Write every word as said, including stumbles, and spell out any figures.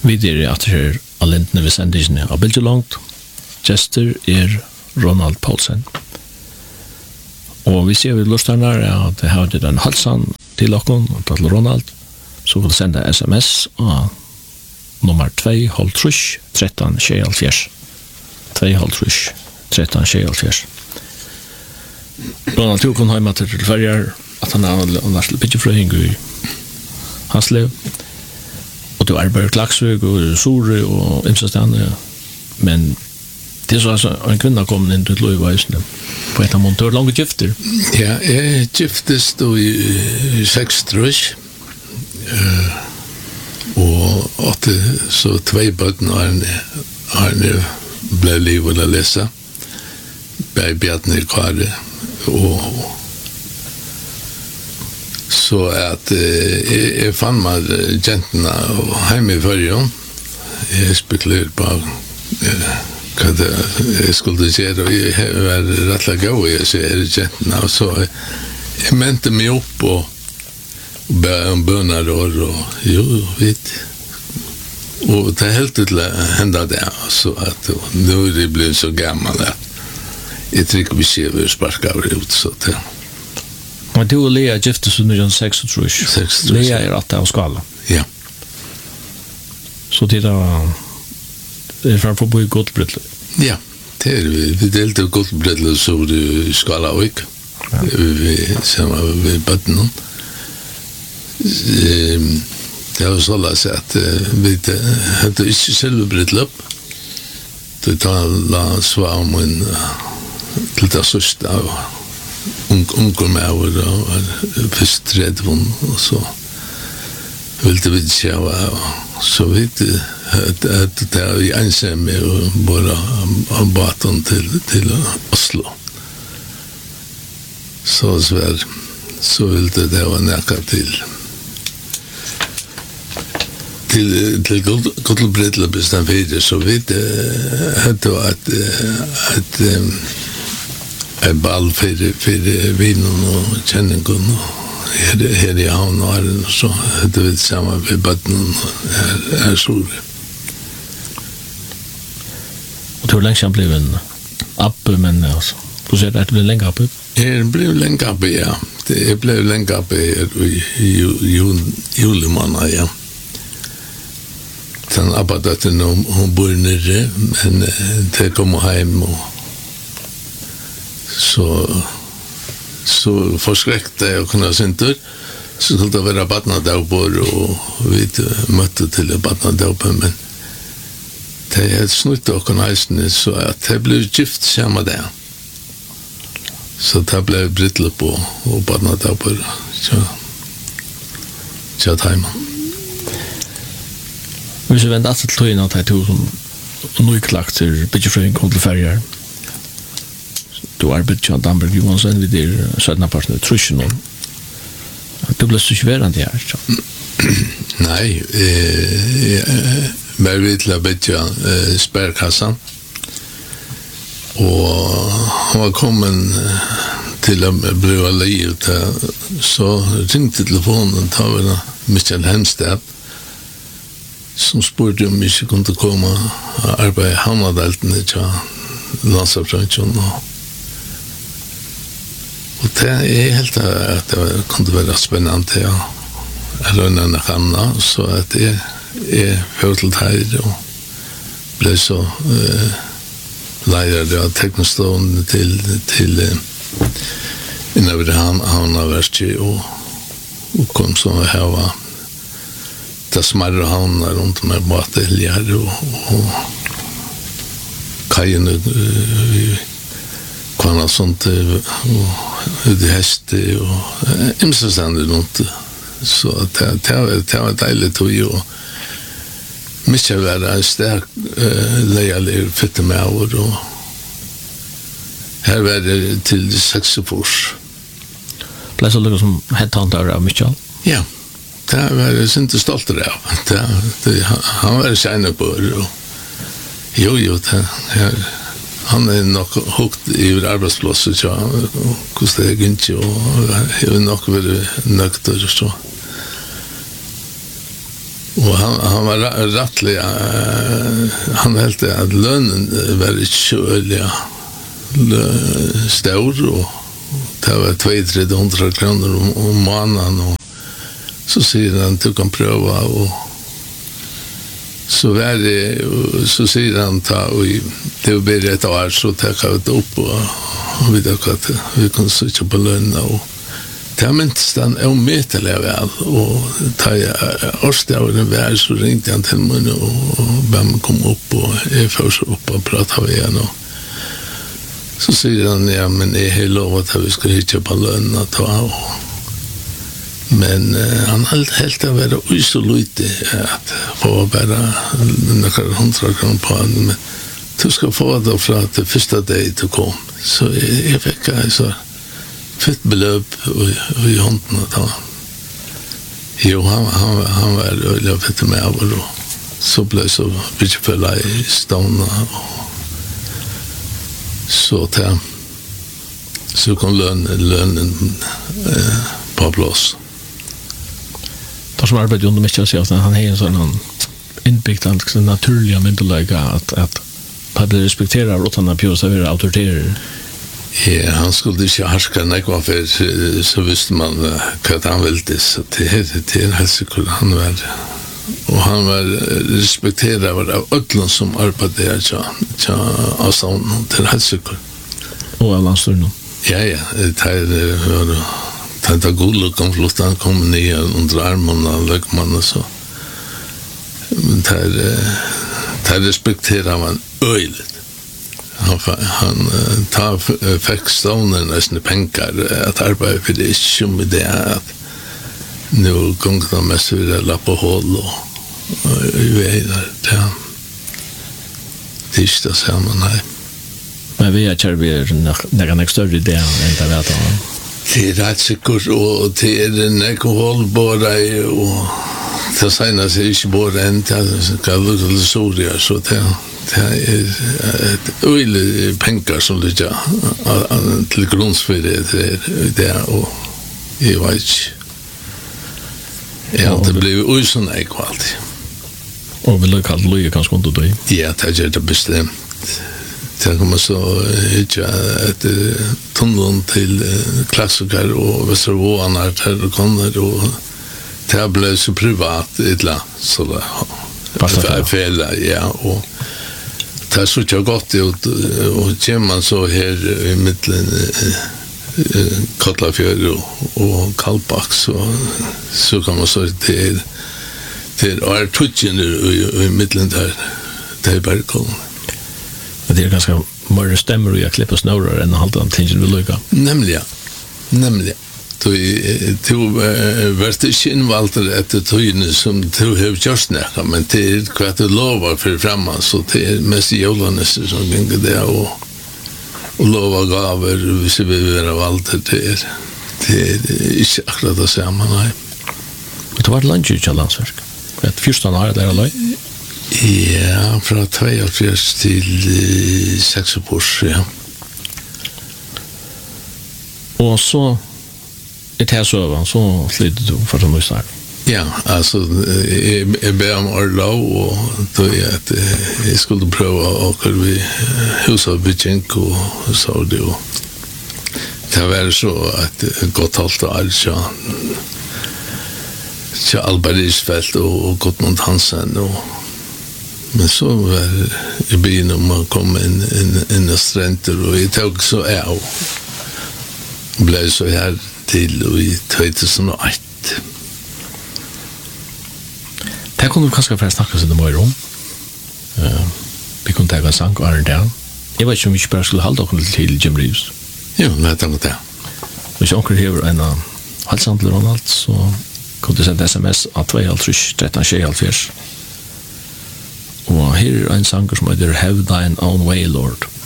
Videre at her alentene ved sendingene av Bilgelongt. Gjester er Ronald Paulsen. Og vi ser vi lusterne at det har en halsan til dere, til Ronald, så vil sende sms av nummer to halv trus tretton tjuehalvfjerds. to halv trus tretton tjuehalvfjerds. Ronald tog kun hjemme til Sverige at han har nært pitchefrøying i hans liv. Og det var bare Klaksvøk og Sore og Imsestane. Men det er så altså en kvinne kom inn til Løyveisene på et av måned. Det var langt gifter. Ja, jeg giftes da i seks trus. Uh, og at så tvei bøtten har han ble livet å lese. Bei Bjartne Kare og så at eh, jeg, jeg fann meg jentene hjemme i førjen. Jeg spekulerer på eh, hva det jeg skulle gjøre, og jeg var rettelig gav i å se jentene, og så jeg, jeg mente meg opp og, og be om bønner og, og jo, vet og det er helt til å hende det, så at nå er det blevet så gammel at jeg tror ikke vi ser vi sparker ut, så det Men du og Lea giftes under den seks og trus. Lea er at det er skala. Ja. Så det er det er for å bo i godtbrytlet. Ja, det er vi. Vi delte godtbrytlet så det skala og ikke. Vi sammen med bøttene. Det er jo sånn at vi hadde ikke selve brytlet. Det tar la svar om en til det sørste av unger med over og var først tredje og så ville vi se og så vidt at det er vi ensamme og bare av baten til, til Oslo så svær så ville det var nækka til til til Gottelbrettle bestemt fire så vidt det var at at en ball for, for vinen og kjenningen og her, her i havn og her og så det vil sammen med bøtten her, her Sore. Og du har lenge blitt en appe, men altså, du ser det, det ble lenge appe? Jeg ble lenge appe, ja. Jeg ble lenge appe i, i, i julemåned, ja. Den abbadøtten, hun, hun bor nere, men det kommer hjem og så så forskrekte jeg å kunne synte så skulle det være badnadagbor og vi møtte til badnadagbor men det er snutt og kunne eisne så at det ble gift samme der så det ble brittle på og badnadagbor så så tajma Hvis vi venter til tøyene at jeg tog som nøyklagt til byggefrøying kom til ferger du arbeider Jan Damberg Johansson vi der sødna partner trusjen om du ble så kjverande her så. Nei eh, var vi til å bytte eh, sperrkassan og han var kommet til å bli liv så ringte telefonen ta var Michael Hemstad som spurte om vi ikke kunne komme og arbeide i havnadeltene til landsavsrøntjen og Og det er helt at det kunne være spennende å rønne en kanna, så at jeg, jeg hørte til her og ble så uh, leirer av teknostående til, til uh, innover han, havnaverket og, og kom så her var det smarre havna rundt med båtelger og, og kajene uh, kvanna sånt og ut i heste og imsestand rundt så det, det, var, det var deilig tog og mye var en sterk uh, leilig fytte med over og her var det til seksefors Ble så lukket som headhunter av Michael? Ja, det var jeg ikke stolt av det, det, han var kjenne på og jo jo det her han er nok hukt i arbeidsplasser, så hvordan det er ikke, og jeg vil nok være nøkt og så. Och han, han var rättlig, uh, han hällde att lönen var inte köliga stor och det var två till tre hundra kronor om, om månaden och så säger han du kan pröva och så var det så säger han ta och det blir ett år så tar vi det upp och, och vi tar att vi kan sitta på lönen och det är minst den omätliga väl och tar jag årsdagen väl så ringde han till mig och, och vem kom upp och jag får så upp och prata med igen och så säger han ja men jag har lovat att vi ska hitta på lönen att ta och men uh, han hade helt att vara så lite att få bara några hundra kronor på honom men du ska få det från det första dag du kom så jag, jag fick alltså fett belöp och i hånden att han jo, han, han, han var öliga fett med av och så blev så mycket för i stånda och så till så kom lönen, lönen eh, på plats. De som arbetar under mycket att säga att han har en sån inbyggt en naturliga myndelägga att, att han blir respekterad och han har pjås av era auktoriteter. Ja, han skulle inte harska nekva för så visste man uh, vad han ville så det är det är helt säkert han var och han var respekterad av ödlon som arbetade så så alltså det är helt säkert. Och alla står Ja, ja, det är det är god kom flott han kom ner under armarna och lägger man och så. Men det är det respekterar man öjligt. Han, han tar fick stående nästan pengar att arbeta för det som det är att nu gånger de mest vidare lappa håll och, och vidare det det är inte samman nej. Men vi är kär vi är nästan större idé än det vet han. Det är rätt säkert och det är en alkohol bara och det säger sig inte bara en det ska lukta soria så det det är ett öjligt pengar som ligger till grundsfärd det och jag vet ja, det blev ju sån här kvalitet. Och vill du kalla det kanske inte då? Ja, det är det bestämt. Det kommer så inte ett tunneln till klassiker och Västervåarna där kommer och det blev så privat ett så där fel ja och det är så jag gott ut och kommer så här i mitten Kotlafjörd och Kalbak så så kan man så till till är tutchen i mitten där där Bergkollen. Det är ganska mer stämmer och jag klipper snurrar än halta den tingen vill lycka. Nämligen. Nämligen. Du du vart inte invalt efter tiden som du har gjort näka men det är kvart du lovar för framåt så det är mest jollanäster som gänger det och och lova gaver hvis vi vill ha allt det är det är inte akkurat det samma nej. Det var lunch i Landsverk. Ett första år där eller? Ja, från tvåhundra till sex år, ja. Och så ett här så så flyttade du för att måste. Ja, alltså jag ber om orlov och då är att jag skulle pröva och vi husa Bichenk och så det och det var så att gott halt och allt så så Albarisfält och Gottmund Hansen och men så var i byn om man kom in in in i stränter och jag tog så är och blev så här till i tjugohundraett. Det kunde vi kanske för snacka sig det mer om. Eh, vi kunde ta en sang och är där. Jag vet inte om vi bara skulle hålla oss till Jim Reeves. Jo, det är det. Hvis onker hever en halshandler og alt, så kunne du sende sms av två tre tretton tjugohundrasjutton. Og her er en sanger som heter Have Thine Own Way, Lord.